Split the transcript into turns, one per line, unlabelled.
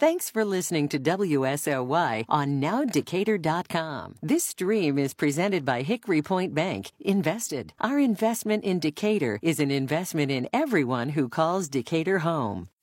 Thanks for listening to WSOY on NowDecatur.com. This stream is presented by Hickory Point Bank. Invested. Our investment in Decatur is an investment in everyone who calls Decatur home.